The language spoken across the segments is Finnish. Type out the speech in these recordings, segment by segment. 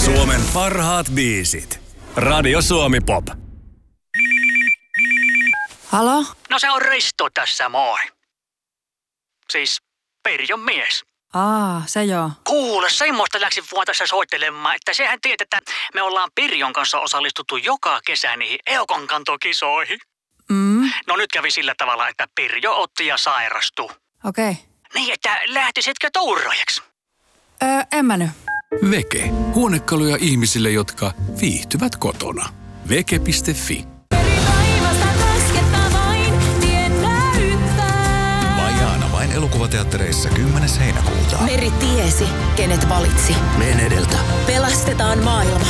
Suomen parhaat biisit. Radio Suomi Pop. Halo? No se on Risto tässä, moi. Siis Perjon mies. Se joo. Kuule, semmoista läksin vaan tässä soittelemaan, että sehän tiedät, että me ollaan Pirjon kanssa osallistuttu joka kesä niihin EUKon kantokisoihin. No nyt kävi sillä tavalla, että Pirjo otti ja sairastui. Okei. Niin, että lähtisitkö tuuraajaksi? En mä nyt. Veke. Huonekaluja ihmisille, jotka viihtyvät kotona. Veke.fi. Vajaana vain elokuvateattereissa 10. heinäkuuta. Meri tiesi, kenet valitsi. Meen edeltä. Pelastetaan maailma.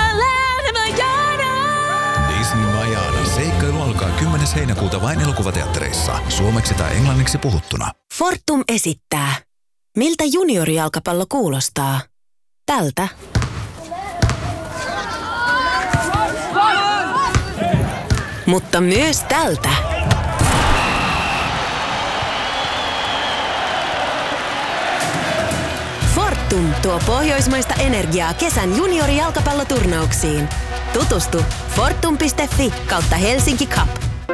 Disney Vajaana. Seikkailu alkaa 10. heinäkuuta vain elokuvateattereissa. Suomeksi tai englanniksi puhuttuna. Fortum esittää. Miltä juniorijalkapallo kuulostaa? Tältä. Mutta myös tältä. Fortum tuo pohjoismaista energiaa kesän juniorijalkapalloturnauksiin. Tutustu fortum.fi/Helsinki Cup.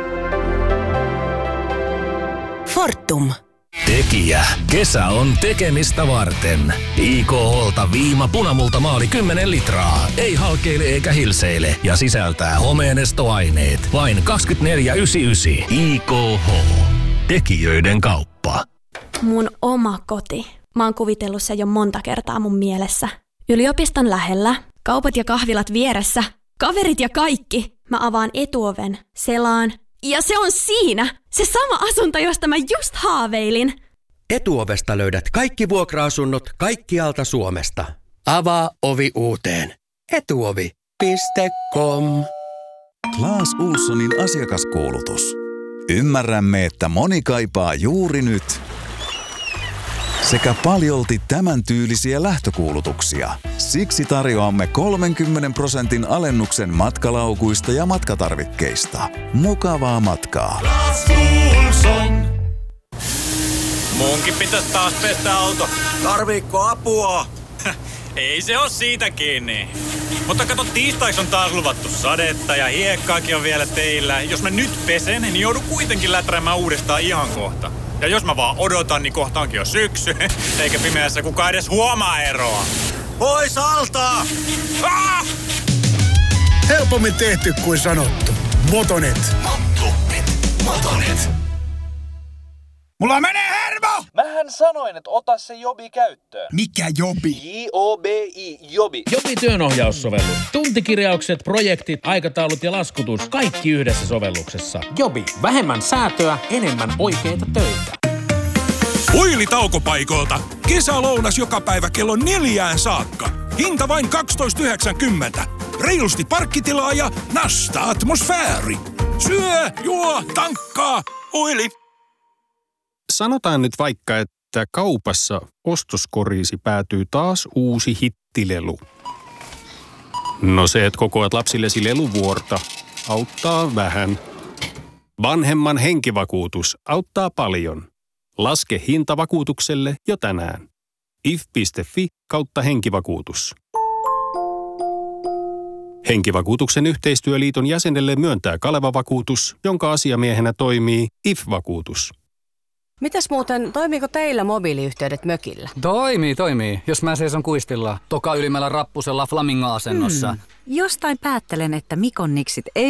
Fortum. Tekijä. Kesä on tekemistä varten. IKH:lta viima punamultamaali 10 litraa. Ei halkeile eikä hilseile ja sisältää homeenestoaineet. Vain 24,99. IKH. Tekijöiden kauppa. Mun oma koti. Mä oon kuvitellut se jo monta kertaa mun mielessä. Yliopiston lähellä, kaupat ja kahvilat vieressä, kaverit ja kaikki. Mä avaan etuoven, selaan. Ja se on siinä! Se sama asunto, josta mä just haaveilin. Etuovesta löydät kaikki vuokra-asunnot kaikkialta Suomesta. Avaa ovi uuteen. Etuovi.com. Claes Ohlsonin asiakaskuulutus. Ymmärrämme, että moni kaipaa juuri nyt sekä paljolti tämän tyylisiä lähtökuulutuksia. Siksi tarjoamme 30% alennuksen matkalaukuista ja matkatarvikkeista. Mukavaa matkaa. Claes Ohlson. Munkin pitäisi taas pestä auto. Tarviikko apua? Ei se oo siitä kiinni. Mutta kato, tiistaiksi on taas luvattu sadetta ja hiekkaakin on vielä teillä. Jos mä nyt pesen, niin joudun kuitenkin läträämään uudestaan ihan kohta. Ja jos mä vaan odotan, niin kohta onkin jo syksy. Eikä pimeässä kukaan edes huomaa eroa. Pois alta! Ah! Helpommin tehty kuin sanottu. Motonet. Motonet. Mulla menee hermo! Mähän sanoin, että ota se Jobi käyttöön. Mikä Jobi? J-O-B-I, Jobi. Jobi työnohjaussovellus. Tuntikirjaukset, projektit, aikataulut ja laskutus. Kaikki yhdessä sovelluksessa. Jobi. Vähemmän säätöä, enemmän oikeita töitä. Huilitaukopaikoilta. Kesälounas joka päivä kello 4 saakka. Hinta vain 12,90. Reilusti parkkitilaa ja nasta atmosfääri. Syö, juo, tankkaa, huili. Sanotaan nyt vaikka, että kaupassa ostoskoriisi päätyy taas uusi hittilelu. No se, että kokoat lapsillesi leluvuorta, auttaa vähän. Vanhemman henkivakuutus auttaa paljon. Laske hinta vakuutukselle jo tänään. if.fi/henkivakuutus. Henkivakuutuksen yhteistyöliiton jäsenelle myöntää Kaleva-vakuutus, jonka asiamiehenä toimii IF-vakuutus. Mitäs muuten, toimiiko teillä mobiiliyhteydet mökillä? Toimii. Jos mä seison kuistilla, toka ylimmällä rappusella flamingo-asennossa. Jostain päättelen, että Mikon niksit ei